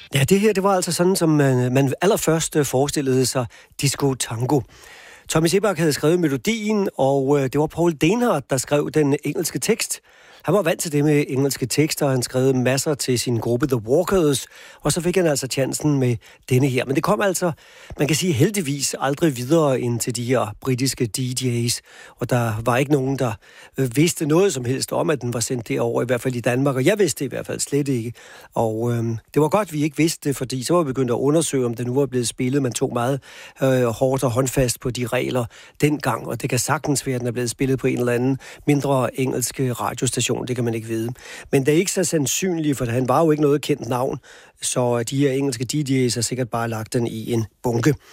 Ja, det her, det var altså sådan, som man allerførst forestillede sig disco tango. Tommy Sebak havde skrevet melodien, og det var Paul Denhardt, der skrev den engelske tekst. Han var vant til det med engelske tekster, og han skrev masser til sin gruppe The Walkers, og så fik han altså chancen med denne her. Men det kom altså, man kan sige heldigvis, aldrig videre ind til de her britiske DJ's, og der var ikke nogen, der vidste noget som helst om, at den var sendt derover, i hvert fald i Danmark, og jeg vidste det i hvert fald slet ikke. Og det var godt, vi ikke vidste det, fordi så var vi begyndt at undersøge, om det nu var blevet spillet. Man tog meget hårdt og håndfast på de regler dengang, og det kan sagtens være, at den er blevet spillet på en eller anden mindre engelske radiostation. Det kan man ikke vide. Men det er ikke så sandsynligt, for han var jo ikke noget kendt navn, så de her engelske DJ's har sikkert bare lagt den i en bunke.